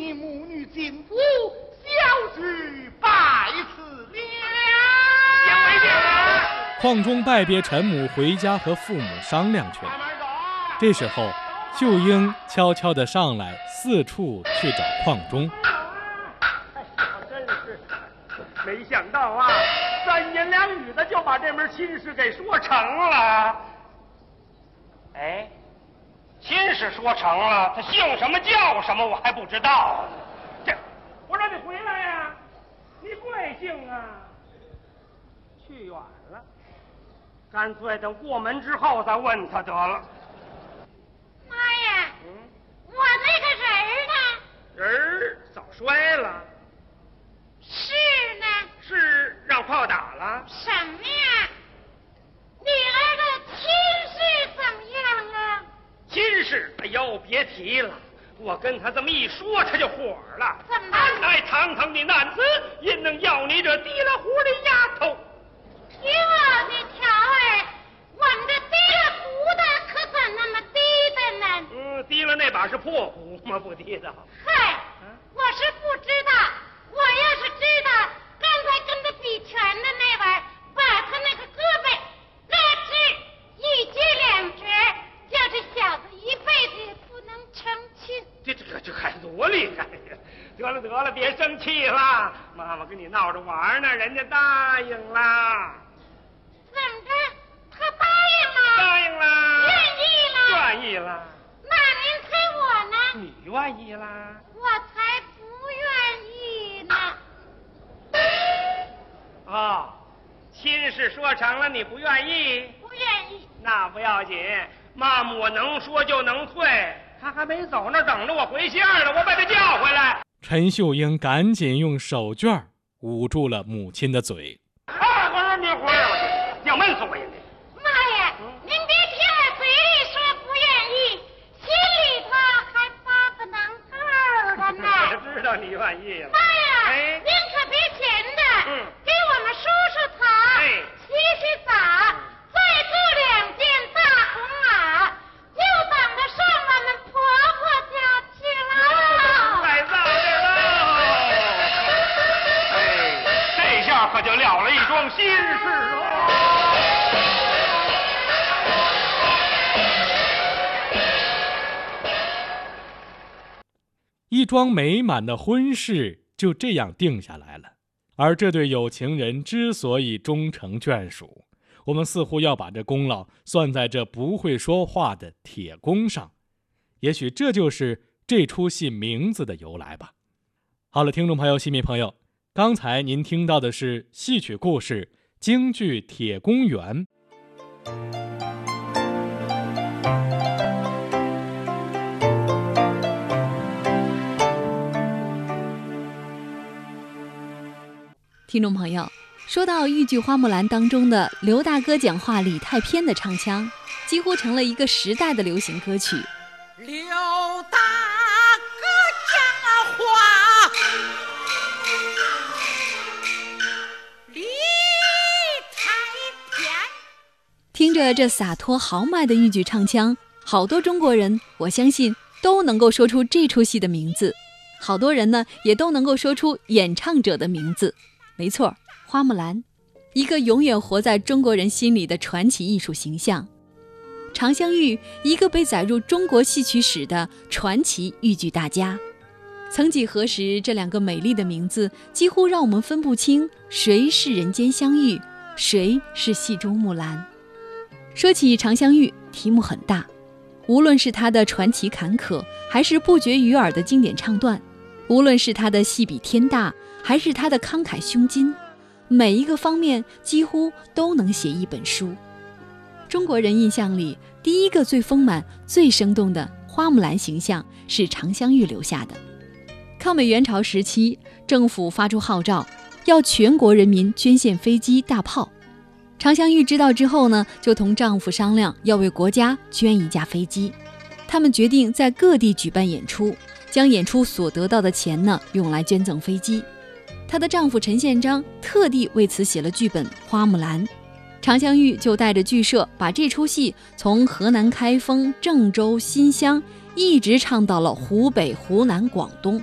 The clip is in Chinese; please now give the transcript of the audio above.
你母女进府，小婿拜辞了。 邝忠拜别陈母，回家和父母商量去了。这时候，秀英悄悄地上来，四处去找邝忠。 真是没想到啊，3言2语的就把这门亲事给说成了。哎，亲事说成了，他姓什么叫什么我还不知道。这，我让你回来呀，你贵姓啊？去远了，干脆等过门之后再问他得了。 妈呀，我那个人儿呢？ 人早摔了。 是呢？ 是让炮打了？ 什么呀？女儿的亲事怎么样啊？ 亲事，哎呦，别提了。我跟他这么一说，他就火了。 怎么？ 安乃堂堂的男子，因能要你这提了壶的丫头？ 哟，你瞧儿，我们这提了壶的可怎那么低的呢？ 提了那把是破壶吗？不提的。 嗨，我是不知道。我要是知道，刚才跟他比拳的那位，把他那个胳膊咯吱一截2截，叫这小子一辈子也不能成亲。 这还多厉害呀！得了，别生气了，妈妈跟你闹着玩呢，人家答应了。 怎么着？他答应了？ 答应了。 愿意了？那您猜我呢？ 你愿意啦？ 我才不愿意呢。 哦，亲事说成了，你不愿意？ 不愿意。 那不要紧，妈妈我能说就能退。他还没走呢，等着我回信了，我把他叫回来。 陈秀英赶紧用手绢捂住了母亲的嘴。 我说你回来，要闷死我呀！ 妈呀，您别听我嘴里说不愿意，心里头还发个能够的呢。 我知道你愿意了。 妈呀， 哎， 您可别闲着，给我们梳梳头，洗洗澡，再做2件大红袄，就等着上我们婆婆家去了。 太早了。这下可就了了一桩心事喽。 一桩美满的婚事就这样定下来了。而这对有情人之所以终成眷属，我们似乎要把这功劳算在这不会说话的铁公上。也许这就是这出戏名字的由来吧。好了，听众朋友、戏迷朋友，刚才您听到的是戏曲故事京剧《铁公园》。 听众朋友，说到豫剧《花木兰》当中的刘大哥讲话李太偏的唱腔，几乎成了一个时代的流行歌曲。 刘大哥讲话李太偏， 听着这洒脱豪迈的豫剧唱腔，好多中国人我相信都能够说出这出戏的名字，好多人呢也都能够说出演唱者的名字。没错，花木兰，一个永远活在中国人心里的传奇艺术形象。常香玉，一个被载入中国戏曲史的传奇豫剧大家。曾几何时，这2个美丽的名字几乎让我们分不清谁是人间香玉，谁是戏中木兰。说起常香玉，题目很大，无论是她的传奇坎坷，还是不绝于耳的经典唱段，无论是她的戏比天大，还是她的慷慨胸襟，每一个方面几乎都能写一本书。中国人印象里，第一个最丰满、最生动的花木兰形象是常香玉留下的。抗美援朝时期，政府发出号召，要全国人民捐献飞机、大炮。常香玉知道之后呢，就同丈夫商量要为国家捐1架飞机。他们决定在各地举办演出，将演出所得到的钱呢，用来捐赠飞机。她的丈夫陈宪章特地为此写了剧本《花木兰》。常香玉就带着剧社把这出戏从河南开封、郑州、新乡一直唱到了湖北、湖南、广东。